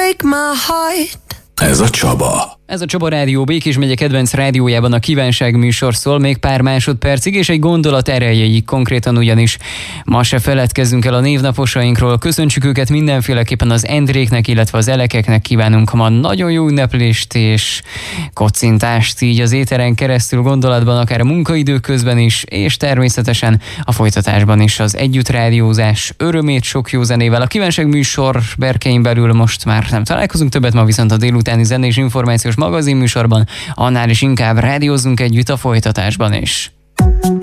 break my heart. Ez a Csaba. Ez a Csaba Rádió Békés megye kedvenc rádiójában a kívánság műsor szól még pár másodpercig, és egy gondolat erejéig konkrétan, ugyanis ma se feledkezzünk el a névnaposainkról. Köszöntsük őket mindenféleképpen, az Endréknek, illetve az Elekeknek kívánunk ma nagyon jó ünneplést és kocintást így az éteren keresztül, gondolatban, akár a munkaidő közben is, és természetesen a folytatásban is az együttrádiózás örömét sok jó zenével. A kívánság műsor berkein belül most már nem találkozunk többet, ma viszont a délutáni zenés információs magazinműsorban, annál is inkább rádiózzunk együtt a folytatásban is.